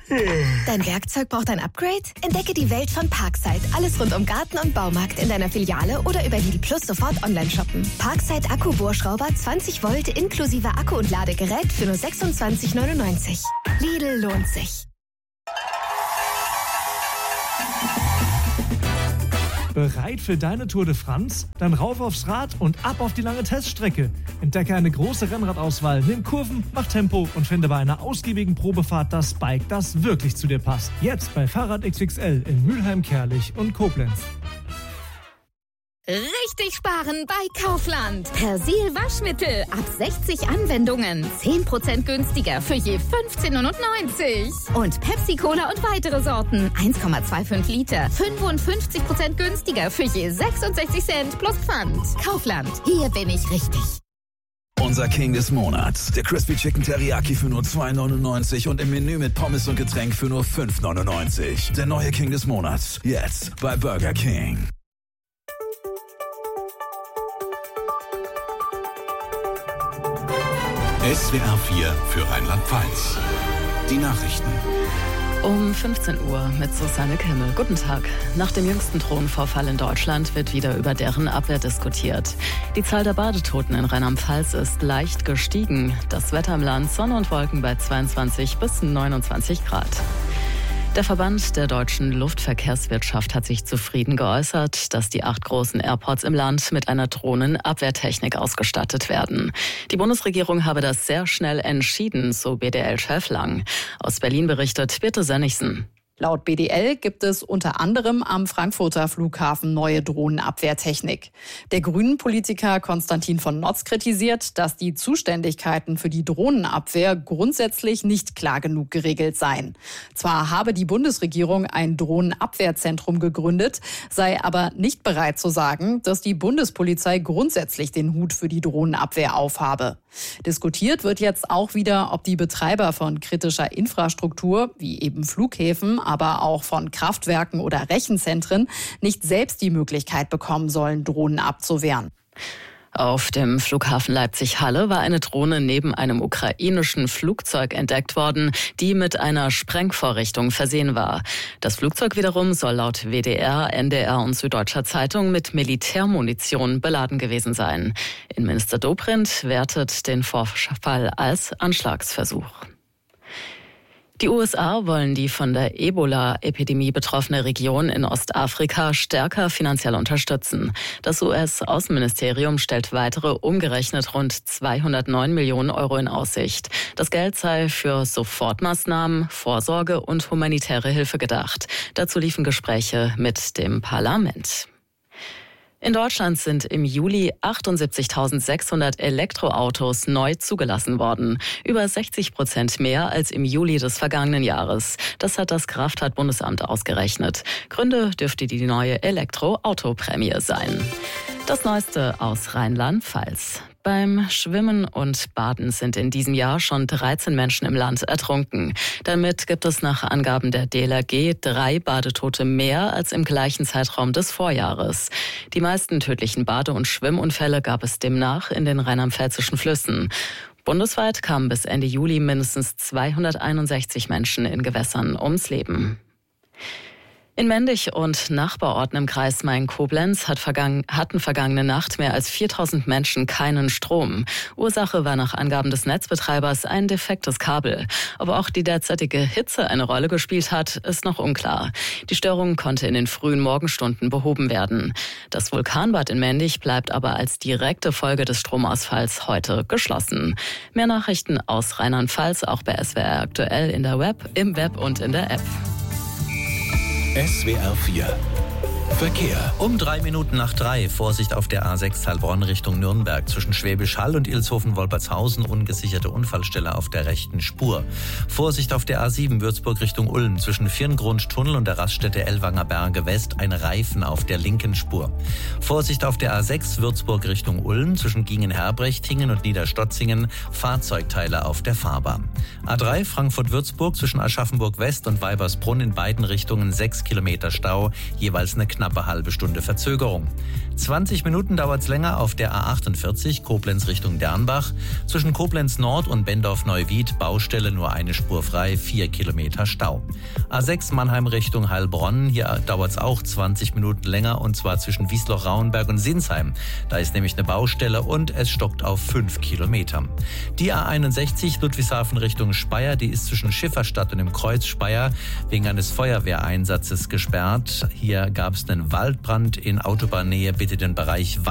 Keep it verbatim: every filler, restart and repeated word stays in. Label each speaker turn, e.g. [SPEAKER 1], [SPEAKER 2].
[SPEAKER 1] Dein Werkzeug braucht ein Upgrade? Entdecke die Welt von Parkside. Alles rund um Garten und Baumarkt in deiner Filiale oder über Lidl Plus sofort online shoppen. Parkside Akku-Bohrschrauber zwanzig Volt inklusive Akku und Ladegerät für nur sechsundzwanzig neunundneunzig. Lidl lohnt sich.
[SPEAKER 2] Bereit für deine Tour de France? Dann rauf aufs Rad und ab auf die lange Teststrecke. Entdecke eine große Rennradauswahl, nimm Kurven, mach Tempo und finde bei einer ausgiebigen Probefahrt das Bike, das wirklich zu dir passt. Jetzt bei Fahrrad X X L in Mülheim, Kerlich und Koblenz.
[SPEAKER 3] Richtig sparen bei Kaufland. Persil Waschmittel ab sechzig Anwendungen. zehn Prozent günstiger für je fünfzehn neunundneunzig. Und Pepsi Cola und weitere Sorten. eins Komma fünfundzwanzig Liter. fünfundfünfzig Prozent günstiger für je sechsundsechzig Cent plus Pfand. Kaufland. Hier bin ich richtig.
[SPEAKER 4] Unser King des Monats. Der Crispy Chicken Teriyaki für nur zwei neunundneunzig und im Menü mit Pommes und Getränk für nur fünf neunundneunzig. Der neue King des Monats. Jetzt bei Burger King.
[SPEAKER 5] S W R vier für Rheinland-Pfalz. Die Nachrichten.
[SPEAKER 6] Um fünfzehn Uhr mit Susanne Kimmel. Guten Tag. Nach dem jüngsten Drohnenvorfall in Deutschland wird wieder über deren Abwehr diskutiert. Die Zahl der Badetoten in Rheinland-Pfalz ist leicht gestiegen. Das Wetter im Land, Sonne und Wolken bei zweiundzwanzig bis neunundzwanzig Grad. Der Verband der deutschen Luftverkehrswirtschaft hat sich zufrieden geäußert, dass die acht großen Airports im Land mit einer Drohnenabwehrtechnik ausgestattet werden. Die Bundesregierung habe das sehr schnell entschieden, so B D L-Chef Lang. Aus Berlin berichtet Birte Sönnigsen.
[SPEAKER 7] Laut B D L gibt es unter anderem am Frankfurter Flughafen neue Drohnenabwehrtechnik. Der Grünen-Politiker Konstantin von Notz kritisiert, dass die Zuständigkeiten für die Drohnenabwehr grundsätzlich nicht klar genug geregelt seien. Zwar habe die Bundesregierung ein Drohnenabwehrzentrum gegründet, sei aber nicht bereit zu sagen, dass die Bundespolizei grundsätzlich den Hut für die Drohnenabwehr aufhabe. Diskutiert wird jetzt auch wieder, ob die Betreiber von kritischer Infrastruktur, wie eben Flughäfen, aber auch von Kraftwerken oder Rechenzentren, nicht selbst die Möglichkeit bekommen sollen, Drohnen abzuwehren.
[SPEAKER 6] Auf dem Flughafen Leipzig-Halle war eine Drohne neben einem ukrainischen Flugzeug entdeckt worden, die mit einer Sprengvorrichtung versehen war. Das Flugzeug wiederum soll laut W D R, N D R und Süddeutscher Zeitung mit Militärmunition beladen gewesen sein. Innenminister Dobrindt wertet den Vorfall als Anschlagsversuch. Die U S A wollen die von der Ebola-Epidemie betroffene Region in Ostafrika stärker finanziell unterstützen. Das U S-Außenministerium stellt weitere umgerechnet rund zweihundertneun Millionen Euro in Aussicht. Das Geld sei für Sofortmaßnahmen, Vorsorge und humanitäre Hilfe gedacht. Dazu liefen Gespräche mit dem Parlament. In Deutschland sind im Juli achtundsiebzigtausendsechshundert Elektroautos neu zugelassen worden. Über sechzig Prozent mehr als im Juli des vergangenen Jahres. Das hat das Kraftfahrtbundesamt ausgerechnet. Gründe dürfte die neue Elektroautoprämie sein. Das Neueste aus Rheinland-Pfalz. Beim Schwimmen und Baden sind in diesem Jahr schon dreizehn Menschen im Land ertrunken. Damit gibt es nach Angaben der D L R G drei Badetote mehr als im gleichen Zeitraum des Vorjahres. Die meisten tödlichen Bade- und Schwimmunfälle gab es demnach in den rheinland-pfälzischen Flüssen. Bundesweit kamen bis Ende Juli mindestens zweihunderteinundsechzig Menschen in Gewässern ums Leben. In Mendig und Nachbarorten im Kreis Main-Koblenz hat vergangen, hatten vergangene Nacht mehr als viertausend Menschen keinen Strom. Ursache war nach Angaben des Netzbetreibers ein defektes Kabel. Ob auch die derzeitige Hitze eine Rolle gespielt hat, ist noch unklar. Die Störung konnte in den frühen Morgenstunden behoben werden. Das Vulkanbad in Mendig bleibt aber als direkte Folge des Stromausfalls heute geschlossen. Mehr Nachrichten aus Rheinland-Pfalz auch bei S W R aktuell in der Web, im Web und in der App.
[SPEAKER 5] S W R vier Verkehr.
[SPEAKER 8] Um drei Minuten nach drei. Vorsicht auf der A sechs Heilbronn Richtung Nürnberg. Zwischen Schwäbisch Hall und Ilshofen-Wolpertshausen ungesicherte Unfallstelle auf der rechten Spur. Vorsicht auf der A sieben Würzburg Richtung Ulm. Zwischen Virngrundtunnel und der Raststätte Ellwanger Berge West ein Reifen auf der linken Spur. Vorsicht auf der A sechs Würzburg Richtung Ulm. Zwischen Gingen-Herbrechtingen und Niederstotzingen Fahrzeugteile auf der Fahrbahn. A drei Frankfurt-Würzburg zwischen Aschaffenburg West und Weibersbrunn in beiden Richtungen sechs Kilometer Stau, jeweils eine knappe knappe halbe Stunde Verzögerung. zwanzig Minuten dauert es länger auf der A achtundvierzig Koblenz Richtung Dernbach. Zwischen Koblenz Nord und Bendorf-Neuwied Baustelle nur eine Spur frei, vier Kilometer Stau. A sechs Mannheim Richtung Heilbronn, hier dauert es auch zwanzig Minuten länger und zwar zwischen Wiesloch-Rauenberg und Sinsheim. Da ist nämlich eine Baustelle und es stockt auf fünf Kilometer. Die A einundsechzig Ludwigshafen Richtung Speyer, die ist zwischen Schifferstadt und dem Kreuz Speyer wegen eines Feuerwehreinsatzes gesperrt. Hier gab es einen Waldbrand in Autobahnnähe. Bitte den Bereich